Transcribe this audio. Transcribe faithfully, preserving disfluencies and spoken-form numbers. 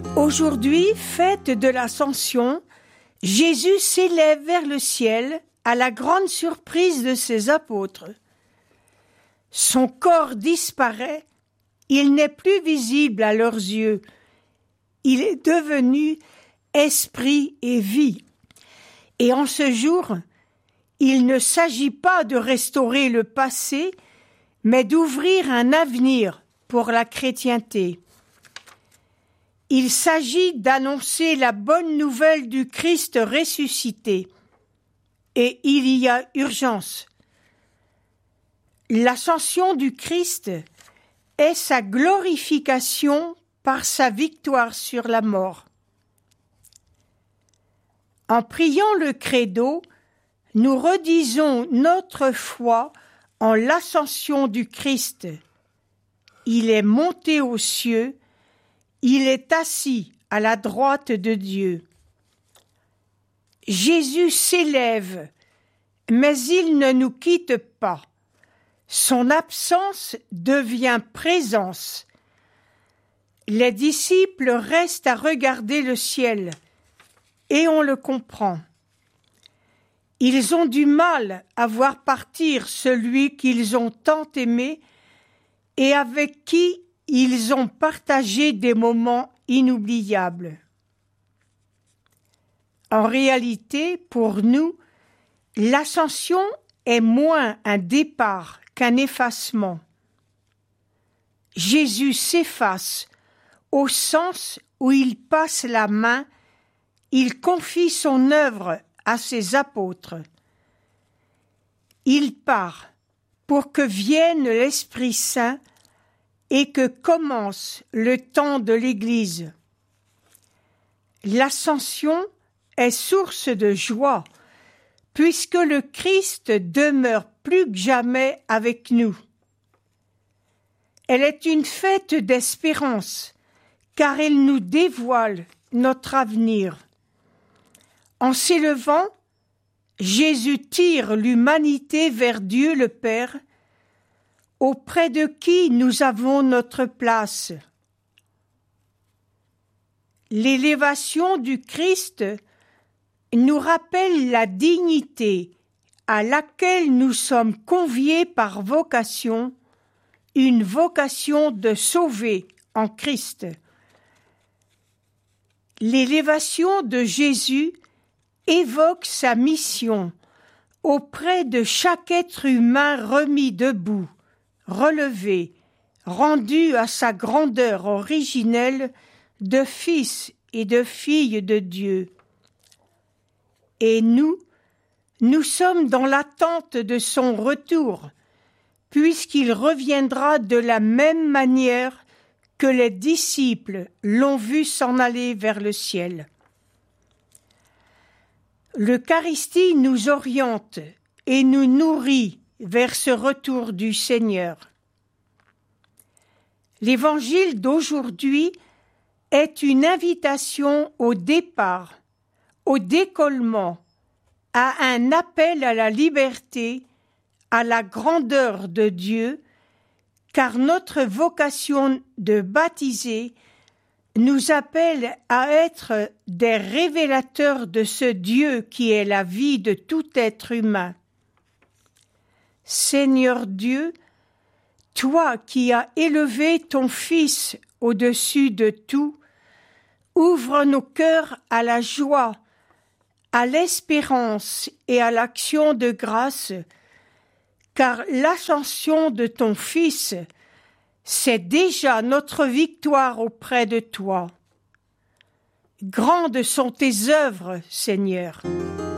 Aujourd'hui, fête de l'Ascension, Jésus s'élève vers le ciel à la grande surprise de ses apôtres. Son corps disparaît, il n'est plus visible à leurs yeux. Il est devenu esprit et vie. Et en ce jour, il ne s'agit pas de restaurer le passé, mais d'ouvrir un avenir pour la chrétienté. Il s'agit d'annoncer la bonne nouvelle du Christ ressuscité. Et il y a urgence. L'ascension du Christ est sa glorification par sa victoire sur la mort. En priant le credo, nous redisons notre foi en l'ascension du Christ. Il est monté aux cieux, il est assis à la droite de Dieu. Jésus s'élève, mais il ne nous quitte pas. Son absence devient présence. Les disciples restent à regarder le ciel, et on le comprend. Ils ont du mal à voir partir celui qu'ils ont tant aimé et avec qui ils ont partagé des moments inoubliables. En réalité, pour nous, l'ascension est moins un départ qu'un effacement. Jésus s'efface au sens où il passe la main, il confie son œuvre à ses apôtres. Il part pour que vienne l'Esprit Saint et que commence le temps de l'Église. L'ascension est source de joie, puisque le Christ demeure plus que jamais avec nous. Elle est une fête d'espérance, car elle nous dévoile notre avenir. En s'élevant, Jésus tire l'humanité vers Dieu le Père, auprès de qui nous avons notre place. L'élévation du Christ nous rappelle la dignité à laquelle nous sommes conviés par vocation, une vocation de sauver en Christ. L'élévation de Jésus évoque sa mission auprès de chaque être humain remis debout, relevé, rendu à sa grandeur originelle de fils et de filles de Dieu. Et nous, nous sommes dans l'attente de son retour, puisqu'il reviendra de la même manière que les disciples l'ont vu s'en aller vers le ciel. L'Eucharistie nous oriente et nous nourrit vers ce retour du Seigneur. L'Évangile d'aujourd'hui est une invitation au départ, au décollement, à un appel à la liberté, à la grandeur de Dieu, car notre vocation de baptiser nous appelle à être des révélateurs de ce Dieu qui est la vie de tout être humain. Seigneur Dieu, toi qui as élevé ton Fils au-dessus de tout, ouvre nos cœurs à la joie, à l'espérance et à l'action de grâce, car l'ascension de ton Fils, c'est déjà notre victoire auprès de toi. Grandes sont tes œuvres, Seigneur.